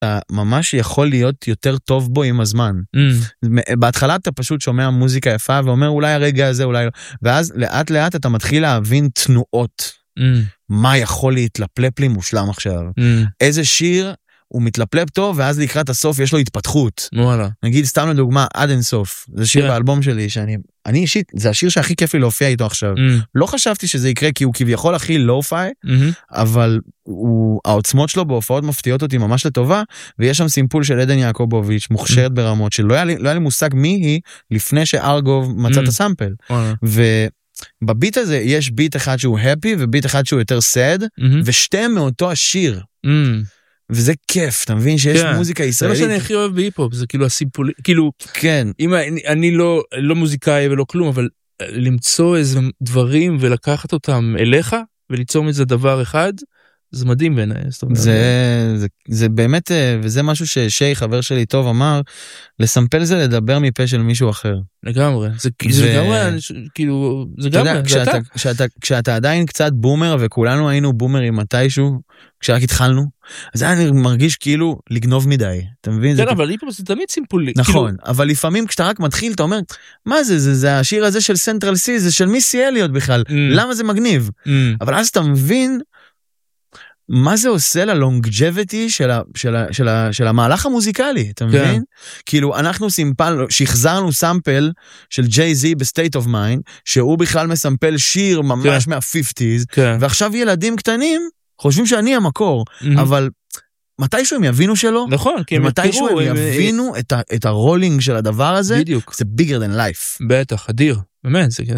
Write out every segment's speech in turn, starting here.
אתה ממש יכול להיות יותר טוב בו עם הזמן. בהתחלה אתה פשוט שומע מוזיקה יפה ואומר אולי הרגע הזה, אולי לא. ואז לאט לאט אתה מתחיל להבין תנועות. מה יכול להתלפלפ לי מושלם עכשיו. איזה שיר הוא מתלפלפ טוב, ואז לקראת הסוף יש לו התפתחות. וואלה. נגיד סתם לדוגמה, עד אינסוף. זה שיר באלבום שלי, אני אישית, זה השיר שהכי כיף לי להופיע איתו עכשיו. לא חשבתי שזה יקרה, כי הוא כביכול הכי לואו-פיי, אבל העוצמות שלו בהופעות מפתיעות אותי ממש לטובה, ויש שם סימפול של עדן יעקובוביץ', מוכשרת ברמות, שלא היה לי מושג מי היא, לפני שארגוב מצא את הסמפל. ובביט הזה יש ביט אחד שהוא happy, וביט אחד שהוא יותר sad, ושתיהם מאותו השיר. וזה כיף, אתה מבין שיש מוזיקה ישראלית. זה מה שאני הכי אוהב בהיפ-הופ, זה כאילו הסימפול, כאילו, כן. אם אני לא מוזיקאי ולא כלום, אבל למצוא איזה דברים ולקחת אותם אליך, וליצור מזה דבר אחד, זה מדהים בעיניי. זה באמת, וזה משהו ששי, חבר שלי טוב, אמר, לסמפל זה לדבר מפה של מישהו אחר. לגמרי. זה לגמרי, כאילו, זה גמרי. כשאתה עדיין קצת בומר, וכולנו היינו בומרים מתישהו, כשרק התחלנו, אז אני מרגיש כאילו לגנוב מדי. אתה מבין? כן, אבל היפ-הופ זה תמיד סימפולי. נכון, אבל לפעמים כשאתה רק מתחיל, אתה אומר, מה זה? זה השיר הזה של סנטרל סי, זה של מיסי אליוט בכלל. למה זה מגניב? אבל אז אתה מבין, מה זה עושה ללונגג'ביטי של המהלך המוזיקלי, אתה מבין? כאילו, אנחנו שחזרנו סמפל של ג'יי-זי בסטייט אוף מיינד, שהוא בכלל מסמפל שיר ממש מה-50s, ועכשיו ילדים קטנים חושבים שאני המקור, אבל מתישהו הם יבינו שלא, נכון, כי מתישהו הם יבינו את הרולינג של הדבר הזה, בדיוק. זה bigger than life. בטח, אדיר, באמת, זה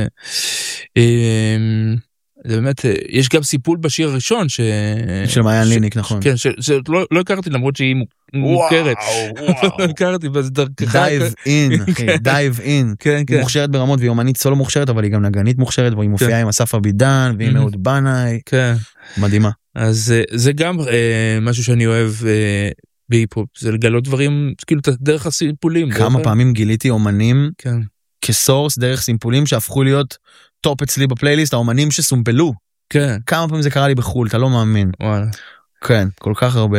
באמת, יש גם סיפול בשיר הראשון של מעיין ליניק, נכון. כן, שלא הכרתי למרות שהיא מוכרת. לא הכרתי, וזה דרכך. דייב אין, אחי, דייב אין. היא מוכשרת ברמות, והיא אומנית סולו מוכשרת, אבל היא גם נגנית מוכשרת, והיא מופיעה עם אסף אבידן, ועם אהוד בנאי. כן. מדהימה. אז זה גם משהו שאני אוהב בהיפ-הופ, זה לגלות דברים, כאילו, דרך הסיפולים. כמה פעמים גיליתי אומנים כסורס, דרך סימפולים שהפכו להיות טופ אצלי בפלייליסט, האומנים שסומפלו. כן. כמה פעמים זה קרה לי בחול, אתה לא מאמין. וואלה. כן, כל כך הרבה.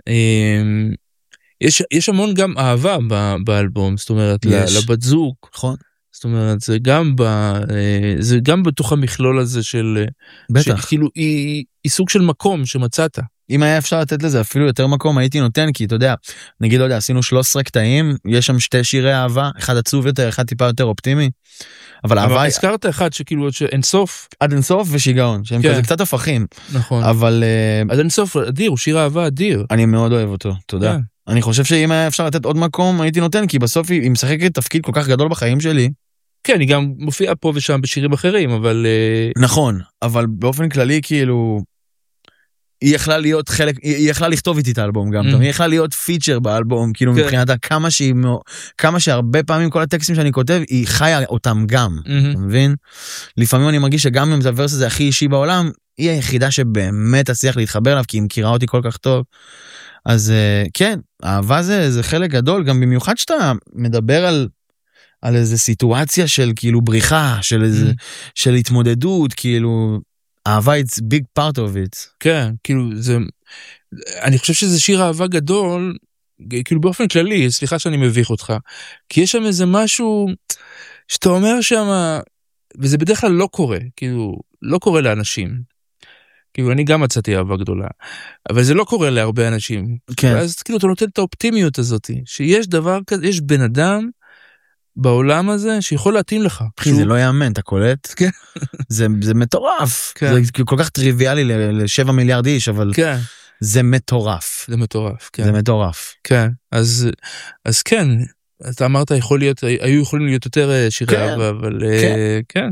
יש המון גם אהבה באלבום, זאת אומרת, לבת זוג. נכון. זאת אומרת, זה גם בתוך המכלול הזה של... בטח. כאילו, היא סוג של מקום שמצאת. אם היה אפשר לתת לזה אפילו יותר מקום, הייתי נותן, כי אתה יודע, נגיד, לא יודע, עשינו 13 קטעים, יש שם 2 שירי אהבה, אחד עצוב יותר, אחד טיפה יותר אופטימי, אבל אהבה... הזכרת אחד שכאילו, אינסוף. עד אינסוף ושיגעון, שהם כזה קצת הפכים. נכון. אבל... עד אינסוף, אדיר, הוא שיר אהבה אדיר. אני מאוד אוהב אותו, תודה. אני חושב שאם היה אפשר לתת עוד מקום, הייתי נותן, כי בסוף היא משחקת תפקיד כל כך גדול בחיים שלי. כן, היא גם מופיעה פה ושם בשירים אחרים, אבל... נכון, אבל באופן כללי, כאילו... היא יכלה להיות חלק, היא יכלה לכתוב איתי את האלבום גם, היא יכלה להיות פיצ'ר באלבום, כאילו מבחינתה כמה שהרבה פעמים כל הטקסטים שאני כותב, היא חיה אותם גם, אתה מבין? לפעמים אני מרגיש שגם אם זה הוורס הזה הכי אישי בעולם, היא היחידה שבאמת תצליח להתחבר אליו, כי היא מכירה אותי כל כך טוב. אז כן, אהבה זה חלק גדול, גם במיוחד שאתה מדבר על איזו סיטואציה של כאילו בריחה, של התמודדות, כאילו... אהבה, it's big part of it. כן, כאילו, אני חושב שזה שיר אהבה גדול, כאילו באופן כללי, סליחה שאני מביך אותך, כי יש שם איזה משהו, שאתה אומר שם, וזה בדרך כלל לא קורה, כאילו, לא קורה לאנשים. כאילו, אני גם מצאתי אהבה גדולה, אבל זה לא קורה להרבה אנשים. כן. אז כאילו, אתה נותן את האופטימיות הזאת, שיש דבר כזה, יש בן אדם, בעולם הזה שיכול להתאים לך. אחי, זה לא יאמן, אתה קולט? כן. זה מטורף. זה כל כך טריוויאלי ל7 מיליארד איש, אבל זה מטורף. זה מטורף, כן. זה מטורף. כן, אז כן, אתה אמרת, היו יכולים להיות יותר שירי אהבה, אבל כן.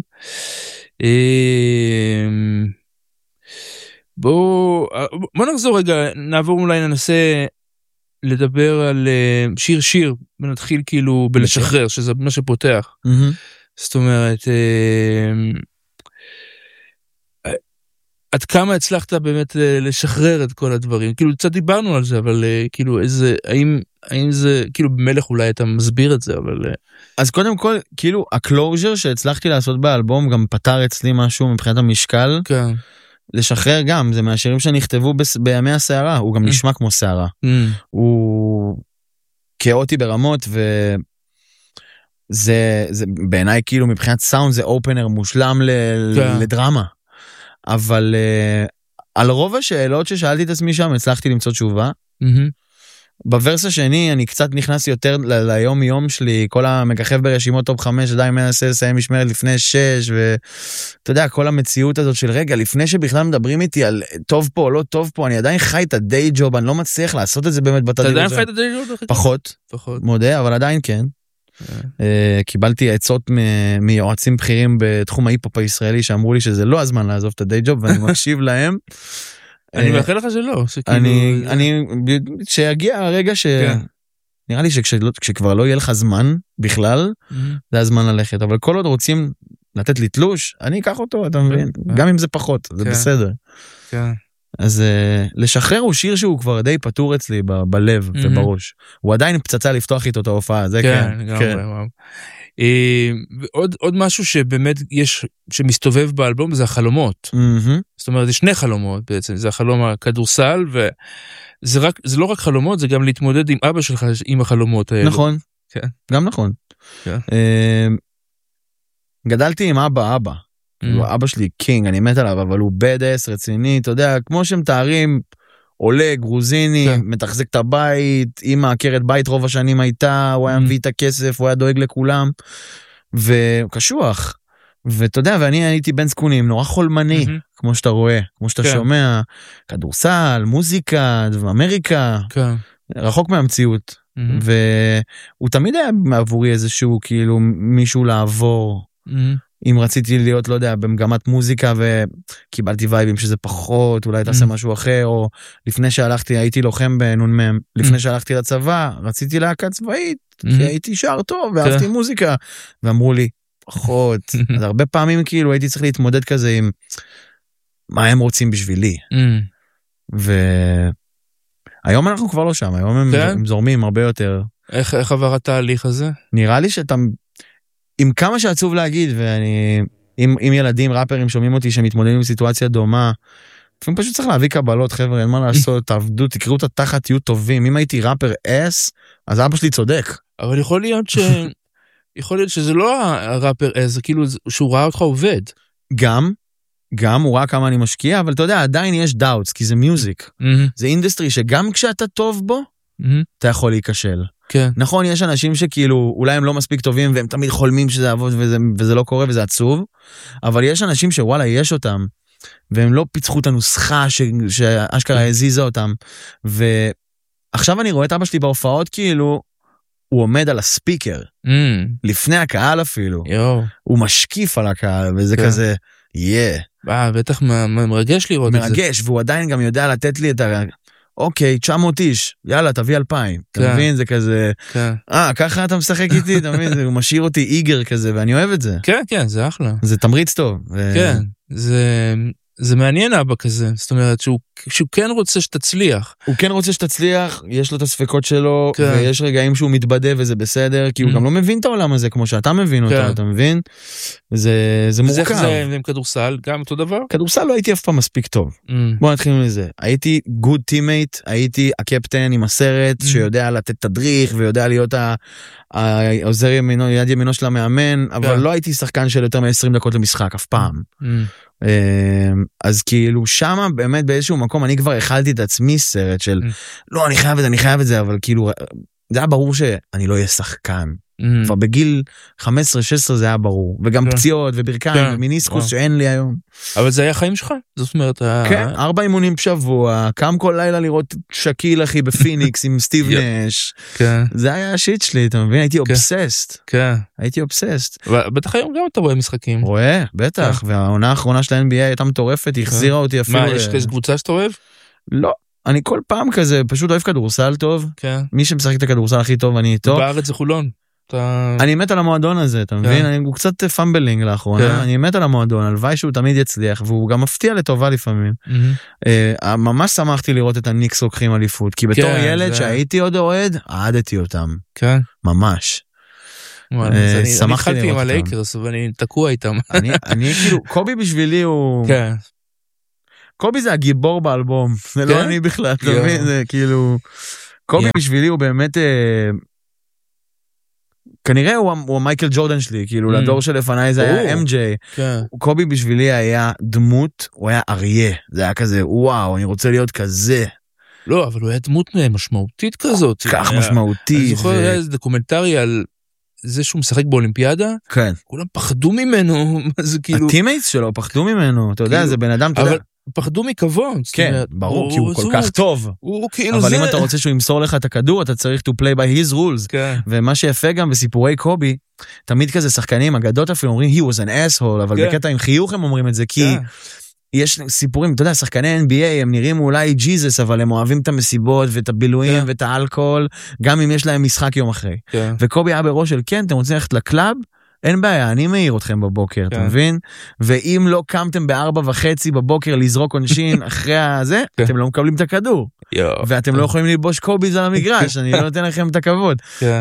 בוא נחזור רגע, נעבור אולי ננסה לדבר על שיר, ונתחיל כאילו בלשחרר, שזה מה שפותח. זאת אומרת, עד כמה הצלחת באמת לשחרר את כל הדברים? כאילו, קצת דיברנו על זה, אבל כאילו, האם זה, כאילו, במלך אולי אתה מסביר את זה, אבל... אז קודם כל, כאילו, הקלוז'ר שהצלחתי לעשות באלבום, גם פתר אצלי משהו מבחינת המשקל. כן. לשחרר גם, זה מהשירים שנכתבו בימי הסערה, הוא גם נשמע כמו סערה. הוא כאוטי ברמות, וזה בעיניי כאילו מבחינת סאונד זה אופנר מושלם לדרמה. אבל על רוב השאלות ששאלתי את עצמי שם, הצלחתי למצוא תשובה. בוורס השני אני קצת נכנס יותר ליום יום שלי, כל המככב ברשימות טופ 5 עדיין מנסה לסיים משמרת לפני 6, ואתה יודע, כל המציאות הזאת של רגע, לפני שבכלל מדברים איתי על טוב פה או לא טוב פה, אני עדיין חי את הדיי ג'וב, אני לא מצליח לעשות את זה באמת בתדירות. אתה עדיין חי את הדיי ג'וב? פחות, מודה, אבל עדיין כן. קיבלתי עצות מיועצים בכירים בתחום ההיפ-הופ הישראלי, שאמרו לי שזה לא הזמן לעזוב את הדיי ג'וב, ואני מקשיב להם. אני מאחל לך שלא. שיגיע הרגע נראה לי שכשכבר לא יהיה לך זמן בכלל, זה הזמן ללכת, אבל כל עוד רוצים לתת לי תלוש, אני אקח אותו, אתה מבין? גם אם זה פחות, זה בסדר. אז לשחרר הוא שיר שהוא כבר די פתור אצלי בלב ובראש. הוא עדיין פצצה לפתוח איתו את ההופעה, זה כן. עוד משהו שבאמת יש, שמסתובב באלבום, זה החלומות. זאת אומרת, זה שני חלומות בעצם, זה החלום הכדורסל, וזה לא רק חלומות, זה גם להתמודד עם אבא שלך, עם החלומות האלה. נכון, גם נכון. גדלתי עם אבא. אבא שלי קינג, אני מת עליו, אבל הוא בדס, רציני, אתה יודע, כמו שמתארים, עולה, גרוזיני, מתחזק את הבית, אמא עקרת בית רוב השנים הייתה, הוא היה מביא את הכסף, הוא היה דואג לכולם, וקשוח, ואתה יודע, ואני הייתי בן זקונים, נורא חולמני, כמו שאתה רואה, כמו שאתה שומע, כדורסל, מוזיקה, אמריקה, רחוק מהמציאות, והוא תמיד היה מעבורי איזשהו, כאילו, מישהו לעבור, אם רציתי להיות, לא יודע, במגמת מוזיקה וקיבלתי וייבים שזה פחות, אולי תעשה משהו אחר, או לפני שהלכתי, הייתי לוחם בנ"מ, לפני שהלכתי לצבא, רציתי להקה צבאית, כי הייתי שר טוב ואהבתי מוזיקה, ואמרו לי, פחות. אז הרבה פעמים כאילו הייתי צריך להתמודד כזה עם מה הם רוצים בשבילי. והיום אנחנו כבר לא שם, היום הם זורמים הרבה יותר. איך עבר התהליך הזה? נראה לי שאתה... עם כמה שעצוב להגיד, אם ילדים, ראפרים שומעים אותי שמתמודדים עם סיטואציה דומה, לפעמים פשוט צריך להביא קבלות, חבר'ה, אין מה לעשות, תעבדו, תקראו את התחת, תהיו טובים. אם הייתי ראפר אס, אז אבא שלי צודק. אבל יכול להיות שזה לא הראפר אס, זה כאילו שהוא ראה אותך עובד. גם הוא ראה כמה אני משקיע, אבל אתה יודע, עדיין יש דאוטס, כי זה מיוזיק. זה אינדסטרי שגם כשאתה טוב בו, אתה יכול להיכשל. כן. נכון, יש אנשים שכאילו, אולי הם לא מספיק טובים, והם תמיד חולמים שזה יעבוד, וזה לא קורה, וזה עצוב, אבל יש אנשים שוואלה, יש אותם, והם לא פיצחו את הנוסחה שאשכרה הזיזה אותם, ועכשיו אני רואה את אבא שלי בהופעות, כאילו, הוא עומד על הספיקר, לפני הקהל אפילו, הוא משקיף על הקהל, וזה כזה, בטח מרגש לראות את זה. מרגש, והוא עדיין גם יודע לתת לי את אוקיי, 900 איש, יאללה, תביא 2,000. אתה מבין? זה כזה, ככה אתה משחק איתי, אתה מבין? הוא משאיר אותי איגר כזה, ואני אוהב את זה. כן, זה אחלה. זה תמריץ טוב. כן, זה מעניין אבא כזה, זאת אומרת שהוא כן רוצה שתצליח. הוא כן רוצה שתצליח, יש לו את הספקות שלו, ויש רגעים שהוא מתבדה וזה בסדר, כי הוא גם לא מבין את העולם הזה, כמו שאתה מבין אותו, אתה מבין? זה מורכב. זה עם כדורסל, גם אותו דבר? כדורסל לא הייתי אף פעם מספיק טוב. בוא נתחיל מזה. הייתי גוד טימייט, הייתי הקפטן עם הסרט, שיודע לתת תדריך, ויודע להיות העוזר יד ימינו של המאמן, אבל לא הייתי שחקן של יותר מ-20 דקות למשחק, אף פעם. אז כאילו שמה באמת באיזשהו מקום אני כבר הכלתי את עצמי סרט של לא אני חייב את זה אבל כאילו זה היה ברור שאני לא אהיה שחקן כבר בגיל 15-16 זה היה ברור וגם פציעות וברכיים ומיניסקוס שאין לי היום. אבל זה היה חיים שלך? זאת אומרת כן 4 אימונים בשבוע קם כל לילה לראות שקיל אחי בפיניקס עם סטיב נש זה היה השיט שלי אתה מבין הייתי אובססט. בטח היום גם אתה רואה משחקים. רואה בטח והעונה האחרונה של ה-NBA הייתה מטורפת היא החזירה אותי אפילו. מה יש כזה קבוצה שאתה אוהב? לא. אני כל פעם כזה פשוט אוהב כדורסל טוב. מי שמשחק את הכדורסל הכי טוב אני איתו. בארץ זה חולון. אני מת על המועדון הזה, אתה מבין? הוא קצת פמבלינג לאחרונה, אני מת על המועדון, הלוואי שהוא תמיד יצליח, והוא גם מפתיע לטובה לפעמים. ממש שמחתי לראות את הניקס לוקחים אליפות, כי בתור ילד שהייתי עוד אוהד, אהדתי אותם. ממש. אני התחלתי עם הלייקרס, ואני תקוע איתם. אני כאילו, קובי בשבילי הוא... קובי זה הגיבור באלבום, זה לא אני בכלל, אתה מבין? זה כאילו, קובי בשבילי הוא באמת, כנראה הוא המייקל ג'ורדן שלי, כאילו לדור שלפניי זה היה MJ, קובי בשבילי היה דמות, הוא היה אריה, זה היה כזה, וואו, אני רוצה להיות כזה. לא, אבל הוא היה דמות משמעותית כזאת. כך משמעותי. אני זוכר, היה איזה דוקומנטרי על זה שהוא משחק באולימפיאדה, כן. כולם פחדו ממנו, זה כאילו... הטימייטס שלו פחדו ממנו, אתה יודע, זה בן אדם, אתה יודע. פחדו מכבוד. כן, ברור, כי הוא כל כך טוב. הוא כאילו זה... אבל אם אתה רוצה שהוא ימסור לך את הכדור, אתה צריך to play by his rules. כן. ומה שיפה גם בסיפורי קובי, תמיד כזה שחקנים, אגדות אפילו אומרים, he was an asshole, אבל בקטע עם חיוך הם אומרים את זה, כי... יש סיפורים, אתה יודע, שחקני NBA, הם נראים אולי ג'יזוס, אבל הם אוהבים את המסיבות ואת הבילויים ואת האלכוהול, גם אם יש להם משחק יום אחרי. וקובי היה בראש של, כן, אתם רוצים ללכת לקלאב? אין בעיה, אני מעיר אתכם בבוקר, אתה מבין? ואם לא קמתם ב4:30 בבוקר לזרוק עונשין אחרי הזה, אתם לא מקבלים את הכדור. ואתם לא יכולים ללבוש קוביז על המגרש, אני לא נותן לכם את הכבוד.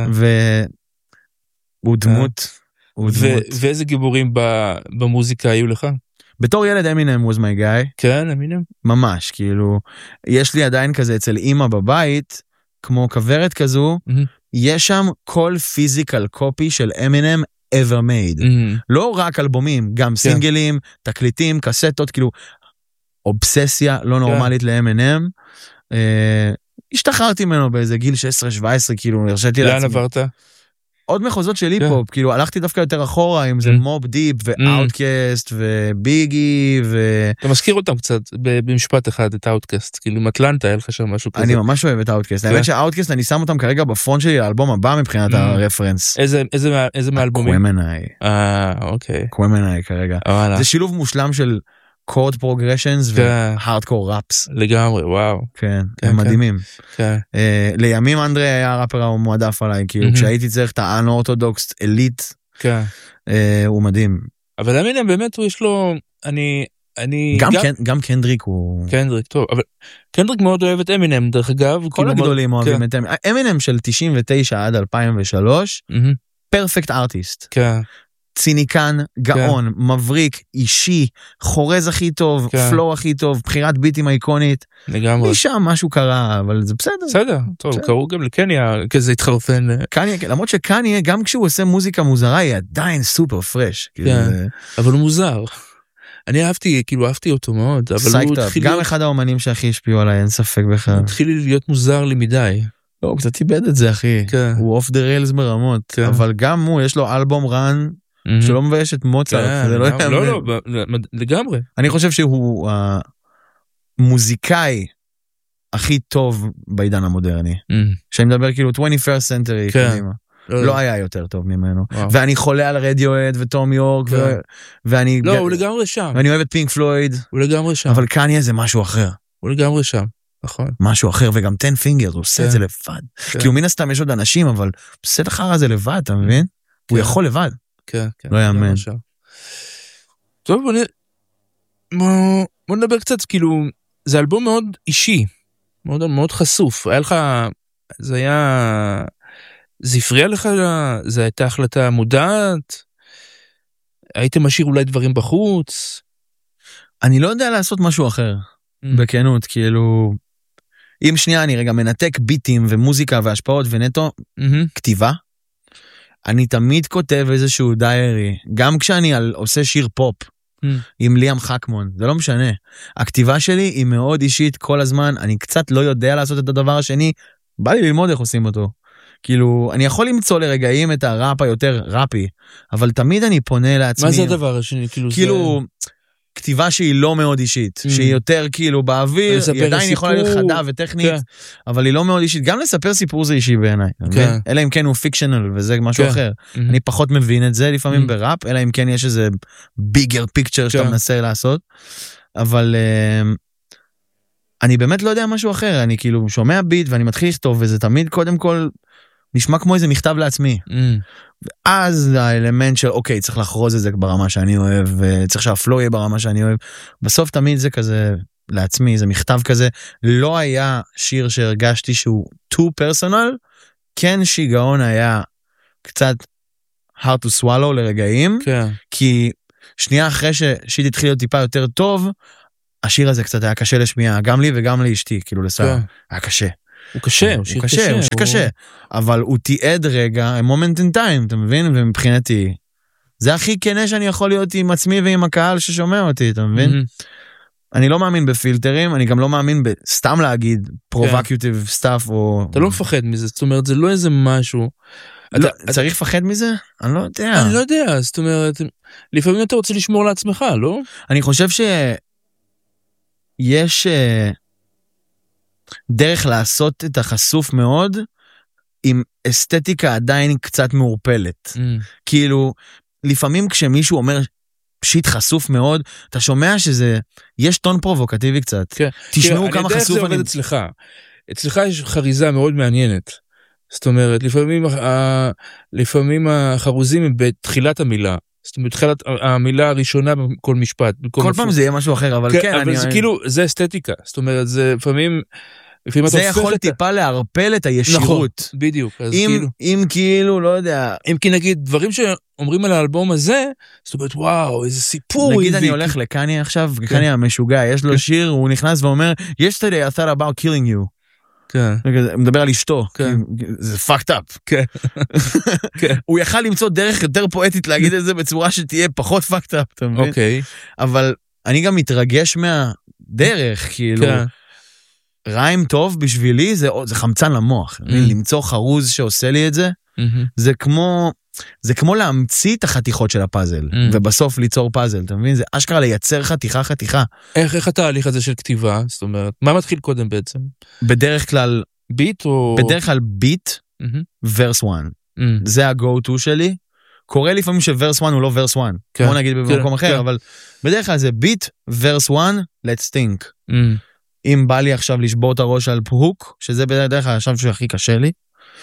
והוא דמות. ואיזה גיבורים במוזיקה היו לך? בתור ילד אמינם was my guy. כן, אמינם. ממש, כאילו, יש לי עדיין כזה אצל אמא בבית, כמו כברת כזו, יש שם כל פיזיקל קופי של אמינם ever made. לא רק אלבומים, גם סינגלים, תקליטים, קסטות, כאילו, אובססיה לא נורמלית לאמינם. השתחררתי ממנו באיזה גיל 16-17, כאילו, הרשיתי לעצמי. לאן עברת? עוד מחוזות של היפ-הופ, כאילו הלכתי דווקא יותר אחורה, אם זה מוב דיפ ואוטקאסט וביגי אתה מזכיר אותם קצת במשפט אחד, את אוטקאסט, כאילו עם אטלנטה היה לך שם משהו כזה. אני ממש אוהב את האוטקאסט, האמת שהאוטקאסט אני שם אותם כרגע בפרונט שלי לאלבום הבא מבחינת הרפרנס. איזה מהאלבומים? קוומנאי. אוקיי. קוומנאי כרגע. זה שילוב מושלם של קורד פרוגרשנס והארדקור ראפס. לגמרי, וואו. כן, הם מדהימים. לימים אנדרי היה הראפר המועדף עליי, כאילו כשהייתי צריך את האנאורתודוקס אליט, הוא מדהים. אבל אמינם באמת הוא יש לו, גם קנדריק הוא... קנדריק, טוב, אבל קנדריק מאוד אוהב את אמינם, דרך אגב. כל הגדולים אוהבים את אמינם. אמינם של 99 עד 2003, פרפקט ארטיסט. כן. ציניקן, גאון, מבריק, אישי, חורז הכי טוב, פלו הכי טוב, בחירת ביטים אייקונית. לגמרי. משם משהו קרה, אבל זה בסדר. בסדר, טוב, קראו גם לקניה כזה התחרפן. למרות שקניה, גם כשהוא עושה מוזיקה מוזרה, היא עדיין סופר פרש. אבל הוא מוזר. אני אהבתי אותו מאוד, אבל הוא התחיל... גם אחד האומנים שהכי השפיעו עליי, אין ספק בכלל. הוא התחיל להיות מוזר לי מדי. לא, הוא קצת איבד את זה, אחי. הוא אוף דה ריילס ברמות. אבל גם הוא, יש לו אלבום רן, שלא מבייש את מוצרט, זה לא יאמן. לא, לגמרי. אני חושב שהוא המוזיקאי הכי טוב בעידן המודרני. שאני מדבר כאילו 21st century, לא היה יותר טוב ממנו. ואני חולה על רדיואד וטום יורק, ואני... לא, הוא לגמרי שם. ואני אוהב את פינק פלויד. הוא לגמרי שם. אבל קניה זה משהו אחר. הוא לגמרי שם, נכון. משהו אחר, וגם 10 fingers, הוא עושה את זה לבד. כאילו מן הסתם יש עוד אנשים, אבל עושה את אחר הזה לבד, אתה מבין? הוא יכול לבד. כן, לא יאמן. טוב, בוא נדבר קצת, כאילו, זה אלבום מאוד אישי, מאוד מאוד חשוף. היה לך, זה הפריע לך, זה הייתה החלטה מודעת, הייתם משאיר אולי דברים בחוץ? אני לא יודע לעשות משהו אחר, בכנות, כאילו, אם שנייה אני רגע מנתק ביטים ומוזיקה והשפעות ונטו, כתיבה, אני תמיד כותב איזשהו דיירי, גם כשאני עושה שיר פופ, עם ליאם חכמון, זה לא משנה. הכתיבה שלי היא מאוד אישית כל הזמן, אני קצת לא יודע לעשות את הדבר השני, בא לי ללמוד איך עושים אותו. כאילו, אני יכול למצוא לרגעים את הראפ היותר ראפי, אבל תמיד אני פונה לעצמי. מה זה הדבר השני? כאילו, כתיבה שהיא לא מאוד אישית, שהיא יותר כאילו באוויר, היא עדיין יכולה להיות חדה וטכנית, אבל היא לא מאוד אישית. גם לספר סיפור זה אישי בעיניי, אלא אם כן הוא פיקשנל וזה משהו אחר. אני פחות מבין את זה לפעמים בראפ, אלא אם כן יש איזה ביגר פיקצ'ר שאתה מנסה לעשות, אבל אני באמת לא יודע משהו אחר, אני כאילו שומע ביט ואני מתחיל לכתוב, וזה תמיד קודם כל נשמע כמו איזה מכתב לעצמי. ואז האלמנט של אוקיי, צריך לחרוז את זה ברמה שאני אוהב, וצריך שהפלו יהיה ברמה שאני אוהב. בסוף תמיד זה כזה לעצמי, זה מכתב כזה. לא היה שיר שהרגשתי שהוא too personal, כן שיגעון היה קצת hard to swallow לרגעים, כי שנייה אחרי ששיט התחיל להיות טיפה יותר טוב, השיר הזה קצת היה קשה לשמיעה, גם לי וגם לאשתי, כאילו לסער, היה קשה. הוא קשה, הוא שיר קשה. הוא שיר קשה, אבל הוא תיעד רגע, moment in time, אתה מבין? ומבחינתי, זה הכי כנה שאני יכול להיות עם עצמי ועם הקהל ששומע אותי, אתה מבין? אני לא מאמין בפילטרים, אני גם לא מאמין בסתם להגיד provocative stuff או... אתה לא מפחד מזה, זאת אומרת, זה לא איזה משהו... צריך לפחד מזה? אני לא יודע. אני לא יודע, זאת אומרת, לפעמים אתה רוצה לשמור לעצמך, לא? אני חושב שיש דרך לעשות את החשוף מאוד, עם אסתטיקה עדיין קצת מעורפלת. כאילו, לפעמים כשמישהו אומר שיט חשוף מאוד, אתה שומע שזה, יש טון פרובוקטיבי קצת. תשמעו כמה חשוף אני... זה עובד אצלך. אצלך יש חריזה מאוד מעניינת. זאת אומרת, לפעמים החרוזים הם בתחילת המילה. זאת אומרת, בתחילת המילה הראשונה בכל משפט. כל פעם זה יהיה משהו אחר, אבל כן. אבל זה כאילו, זה אסתטיקה. זאת אומרת, זה לפעמים... זה יכול טיפה להרפל את הישירות. נכון, בדיוק. אם כאילו, לא יודע. אם כי נגיד, דברים שאומרים על האלבום הזה, זאת אומרת, וואו, איזה סיפור. נגיד אני הולך לקני עכשיו, קני המשוגע, יש לו שיר, הוא נכנס ואומר, yesterday I thought about killing you. הוא מדבר על אשתו, זה fucked up. הוא יכל למצוא דרך יותר פואטית להגיד את זה בצורה שתהיה פחות fucked up, אתה מבין? אבל אני גם מתרגש מהדרך, כאילו, ריים טוב בשבילי זה חמצן למוח, למצוא חרוז שעושה לי את זה, זה כמו להמציא את החתיכות של הפאזל, ובסוף ליצור פאזל, אתה מבין? זה אשכרה לייצר חתיכה. איך התהליך הזה של כתיבה? זאת אומרת, מה מתחיל קודם בעצם? בדרך כלל, ביט או... בדרך כלל ביט, verse 1. זה ה-go-to שלי. קורה לפעמים ש-verse 1 הוא לא verse 1, כמו נגיד במקום אחר, אבל בדרך כלל זה ביט, verse 1, let's think. אם בא לי עכשיו לשבור את הראש על הוק, שזה בדרך כלל השם שהכי קשה לי,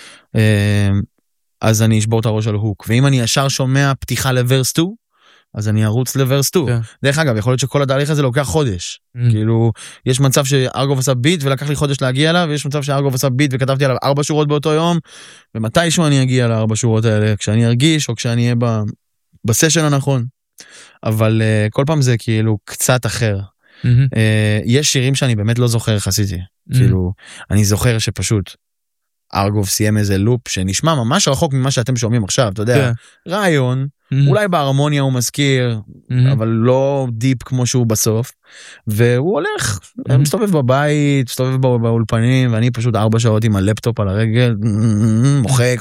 אז אני אשבור את הראש על הוק. ואם אני ישר שומע פתיחה לוורס 2, אז אני ארוץ לוורס 2. דרך אגב, יכול להיות שכל התהליך הזה לוקח חודש. כאילו, יש מצב שארגוב עשה ביט ולקח לי חודש להגיע אליו, ויש מצב שארגוב עשה ביט וכתבתי עליו 4 שורות באותו יום, ומתישהו אני אגיע ל4 שורות האלה, כשאני ארגיש או כשאני אהיה בסשן הנכון. אבל כל פעם זה כאילו קצת אחר. יש שירים שאני באמת לא זוכר איך עשיתי. כאילו, אני זוכר שפשוט ארגוב סיים איזה לופ שנשמע ממש רחוק ממה שאתם שומעים עכשיו, אתה יודע, רעיון, אולי בהרמוניה הוא מזכיר, אבל לא דיפ כמו שהוא בסוף, והוא הולך, מסתובב בבית, מסתובב באולפנים, ואני פשוט 4 שעות עם הלפטופ על הרגל, מוחק,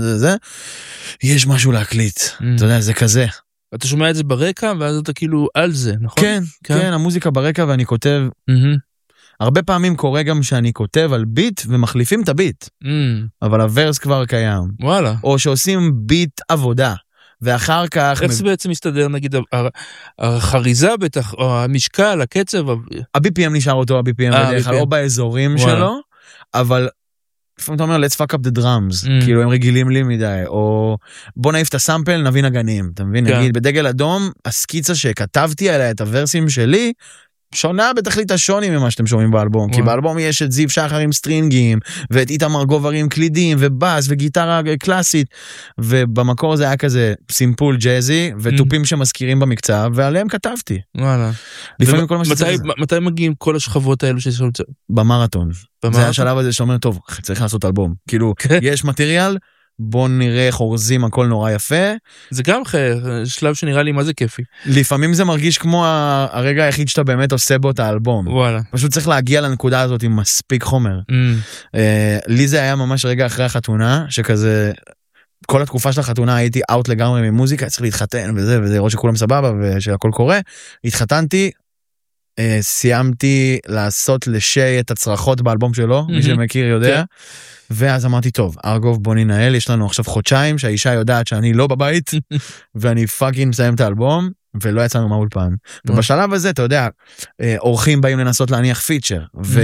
יש משהו להקליט, אתה יודע, זה כזה. אתה שומע את זה ברקע, ואז אתה כאילו על זה, נכון? כן, המוזיקה ברקע, ואני כותב, הרבה פעמים קורה גם שאני כותב על ביט, ומחליפים את הביט, אבל הוורס כבר קיים. וואלה. או שעושים ביט עבודה, ואחר כך... איך זה בעצם מסתדר, נגיד, החריזה בטח, או המשקל, הקצב? ה-BPM נשאר אותו, ה-BPM בדרך כלל, או באזורים שלו, אבל... לפעמים אתה אומר, let's fuck up the drums, כאילו הם רגילים לי מדי, או בוא נעיף את הסאמפל, נביא נגנים, אתה מבין? נגיד, בדגל אדום, הסקיצה שכתבתי עליה את הוורסים שלי, שונה בתכלית השוני ממה שאתם שומעים באלבום, כי באלבום יש את זיו שחר עם סטרינגים, ואת איתמר גובר עם קלידים, ובאס, וגיטרה קלאסית, ובמקור זה היה כזה סימפול ג'אזי, וטופים שמזכירים במקצב, ועליהם כתבתי. וואלה. לפעמים כל מה שצריך... מתי מגיעים כל השכבות האלו שיש לנו? במרתון. זה השלב הזה שאומר, טוב, צריך לעשות אלבום. כאילו, יש מטריאל, בוא נראה איך אורזים הכל נורא יפה. זה גם שלב שנראה לי מה זה כיפי. לפעמים זה מרגיש כמו הרגע היחיד שאתה באמת עושה בו את האלבום. וואלה. פשוט צריך להגיע לנקודה הזאת עם מספיק חומר. לי זה היה ממש רגע אחרי החתונה, שכזה, כל התקופה של החתונה הייתי אאוט לגמרי ממוזיקה, צריך להתחתן וזה, לראות שכולם סבבה ושהכל קורה. התחתנתי, סיימתי לעשות לשי את הצרחות באלבום שלו, מי שמכיר יודע. ואז אמרתי, טוב, ארגוב בוא ננהל, יש לנו עכשיו חודשיים שהאישה יודעת שאני לא בבית, ואני פאקינג מסיים את האלבום, ולא יצאנו מהאולפן. ובשלב הזה, אתה יודע, אורחים באים לנסות להניח פיצ'ר,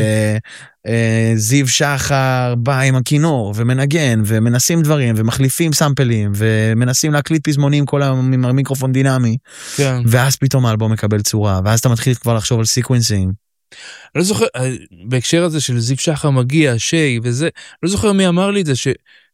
וזיו שחר בא עם הכינור, ומנגן, ומנסים דברים, ומחליפים סמפלים, ומנסים להקליט פזמונים עם המיקרופון דינמי, ואז פתאום האלבום מקבל צורה, ואז אתה מתחיל כבר לחשוב על סיקוונסינג. אני לא זוכר, בהקשר הזה של זיו שחר מגיע, שי וזה, לא זוכר מי אמר לי את זה,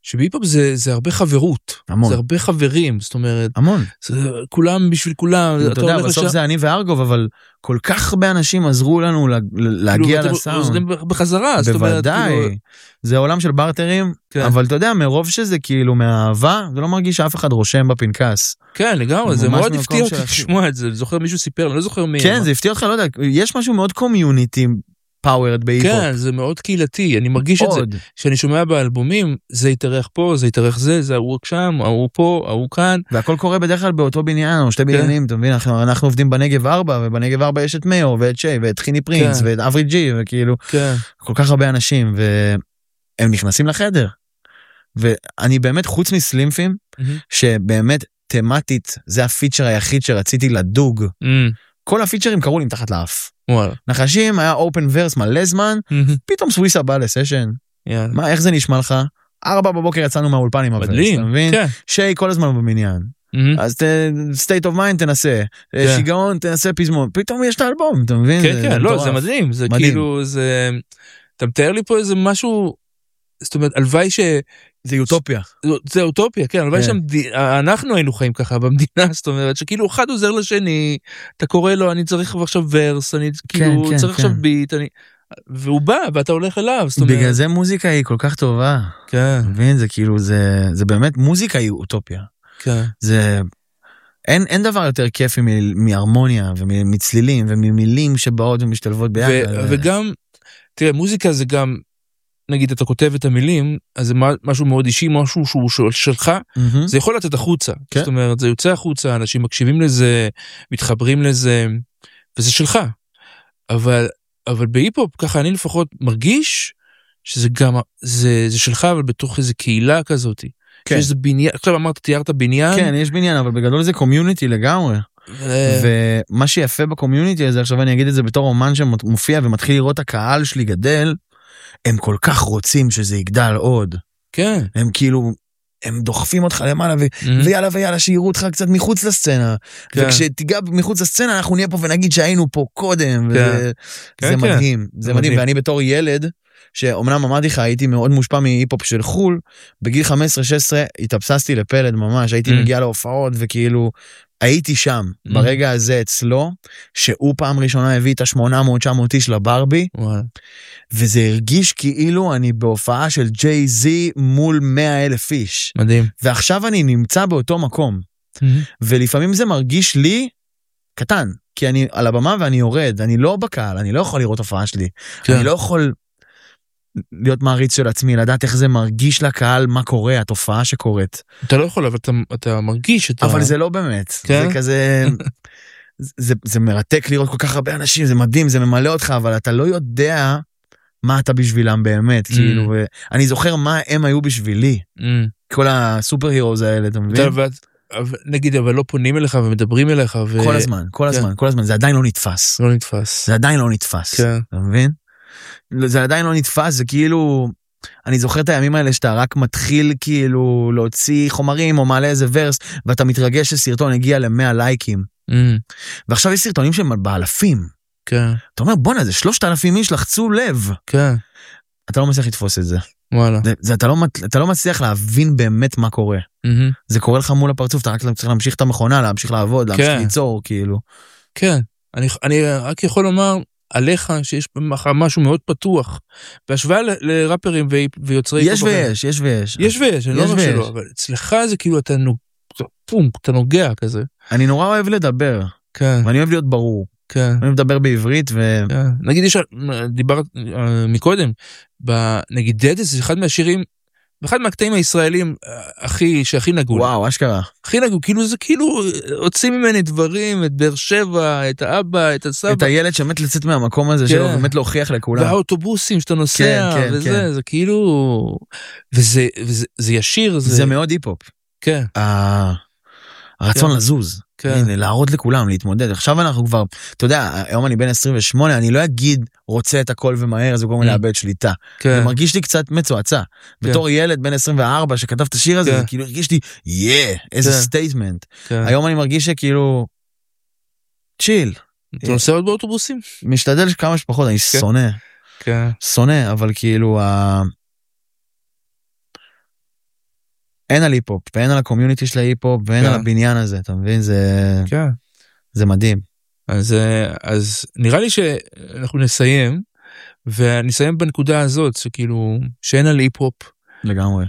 שביפופ זה הרבה חברות, המון. זה הרבה חברים, זאת אומרת, המון. כולם בשביל כולם. אתה יודע, בסוף זה אני וארגוב, אבל כל כך הרבה אנשים עזרו לנו להגיע לסאונד. עוזרים בחזרה, זאת אומרת. בוודאי, זה עולם של בארטרים, אבל אתה יודע, מרוב שזה כאילו מהאהבה, זה לא מרגיש שאף אחד רושם בפנקס. כן, לגמרי, זה מאוד הפתיע אותי לשמוע את זה, זוכר מישהו סיפר, אני לא זוכר מי. כן, זה הפתיע אותך, לא יודע, יש משהו מאוד קומיוניטי, פאוורד בהיפופ. כן, זה מאוד קהילתי, אני מרגיש את זה, שאני שומע באלבומים, זה יתארך פה, זה יתארך זה ההוא שם, ההוא פה, ההוא כאן. והכל קורה בדרך כלל באותו בניין, או שתי בניינים, אתה מבין, אנחנו עובדים בנגב 4, ובנגב 4 יש את מאו, ואת שי, ואת חיני פרינס, ואת אברי ג'י, וכאילו, כל כך הרבה אנשים, והם נכנסים לחדר. ואני באמת, חוץ מסלימפים, שבאמת תמטית, זה הפיצ'ר היחיד שרציתי לדוג, כל הפיצ'רים קראו לי מתחת לאף. נחשים, היה אופן ורס מלא זמן, פתאום סוויסה בא לסשן. מה, איך זה נשמע לך? 4 בבוקר יצאנו מהאולפן עם הוורס, אתה מבין? שי כל הזמן במניין. אז state of mind תנסה, שיגעון תנסה פזמון, פתאום יש את האלבום, אתה מבין? כן, כן, לא, זה מדהים, זה כאילו, אתה מתאר לי פה איזה משהו, זאת אומרת, הלוואי ש... זה אוטופיה. זה אוטופיה, כן, הלוואי שאנחנו היינו חיים ככה במדינה, זאת אומרת, שכאילו אחד עוזר לשני, אתה קורא לו, אני צריך עכשיו ורס, אני כאילו צריך עכשיו ביט, והוא בא, ואתה הולך אליו, זאת אומרת. בגלל זה מוזיקה היא כל כך טובה. כן. מבין, זה כאילו, זה באמת, מוזיקה היא אוטופיה. כן. זה... אין דבר יותר כיפי מהרמוניה, ומצלילים, וממילים שבאות ומשתלבות ביחד. וגם, תראה, מוזיקה זה גם, נגיד אתה כותב את המילים, אז זה משהו מאוד אישי, משהו שהוא שלך, זה יכול לצאת החוצה. זאת אומרת, זה יוצא החוצה, אנשים מקשיבים לזה, מתחברים לזה, וזה שלך. אבל בהיפופ, ככה אני לפחות מרגיש, שזה גם, זה שלך, אבל בתוך איזו קהילה כזאת. כן. שיש בניין, עכשיו אמרת, תיארת בניין. כן, יש בניין, אבל בגדול זה קומיוניטי לגמרי. ומה שיפה בקומיוניטי הזה, עכשיו אני אגיד את זה בתור אומן שמופיע ומתחיל לראות הקהל שלי גדל, הם כל כך רוצים שזה יגדל עוד. כן. הם כאילו, הם דוחפים אותך למעלה, ויאללה ויאללה, שיראו אותך קצת מחוץ לסצנה. וכשתיגע מחוץ לסצנה, אנחנו נהיה פה ונגיד שהיינו פה קודם. זה מדהים, זה מדהים. ואני בתור ילד, שאומנם אמרתי לך, הייתי מאוד מושפע מהיפופ של חול, בגיל 15-16 התאבססתי לפלד ממש, הייתי מגיע להופעות וכאילו, הייתי שם, ברגע הזה אצלו, שהוא פעם ראשונה הביא את ה-800-900 איש לברבי, וזה הרגיש כאילו אני בהופעה של ג'יי-זי מול 100,000 איש. מדהים. ועכשיו אני נמצא באותו מקום, ולפעמים זה מרגיש לי קטן, כי אני על הבמה ואני יורד, אני לא בקהל, אני לא יכול לראות הופעה שלי, אני לא יכול להיות מעריץ של עצמי, לדעת איך זה מרגיש לקהל, מה קורה, התופעה שקורית. אתה לא יכול, אבל אתה מרגיש את אבל זה לא באמת. זה כזה, זה מרתק לראות כל כך הרבה אנשים, זה מדהים, זה ממלא אותך, אבל אתה לא יודע מה אתה בשבילם באמת, כאילו, אני זוכר מה הם היו בשבילי. כל הסופר הירוז האלה, אתה מבין? נגיד, אבל לא פונים אליך ומדברים אליך. כל הזמן, זה עדיין לא נתפס. לא נתפס. זה עדיין לא נתפס. אתה מבין? זה עדיין לא נתפס, זה כאילו, אני זוכר את הימים האלה שאתה רק מתחיל כאילו להוציא חומרים או מעלה איזה ורס, ואתה מתרגש שסרטון הגיע ל100 לייקים. ועכשיו יש סרטונים שהם באלפים. כן. אתה אומר, בונה, זה 3,000 איש לחצו לב. כן. אתה לא מצליח לתפוס את זה. וואלה. אתה לא מצליח להבין באמת מה קורה. זה קורה לך מול הפרצוף, אתה רק צריך להמשיך את המכונה, להמשיך לעבוד, להמשיך ליצור, כאילו. כן. אני רק יכול לומר, עליך שיש משהו מאוד פתוח, בהשוואה לראפרים ויוצרי... יש ויש, אני לא אומר שלא, אבל אצלך זה כאילו אתה נוגע כזה. אני נורא אוהב לדבר, ואני אוהב להיות ברור. אני אוהב לדבר בעברית נגיד, דיברת מקודם, נגיד דדס, זה אחד מהשירים, אחד מהקטעים הישראלים שהכי נגעו. וואו, אשכרה. הכי נגעו, כאילו זה כאילו, הוצאים ממני דברים, את באר שבע, את האבא, את הסבא. את הילד שמת לצאת מהמקום הזה שלו, באמת להוכיח לכולם. והאוטובוסים שאתה נוסע, וזה, זה כאילו, וזה ישיר. זה מאוד היפופ. כן. הרצון לזוז. להראות לכולם, להתמודד. עכשיו אנחנו כבר, אתה יודע, היום אני בן 28, אני לא אגיד רוצה את הכל ומהר, זה גורם לאבד שליטה. זה מרגיש לי קצת מצועצע. בתור ילד בן 24 שכתב את השיר הזה, כאילו הרגיש לי, איזה סטייטמנט. היום אני מרגיש שכאילו, צ'יל. אתה נוסע עוד באוטובוסים? משתדל כמה שפחות, אני שונא, אבל כאילו, אין על היפ-הופ, ואין על הקומיוניטי של ההיפ-הופ, ואין על הבניין הזה, אתה מבין? זה מדהים. אז נראה לי שאנחנו נסיים, ונסיים בנקודה הזאת, שכאילו, שאין על היפ-הופ. לגמרי.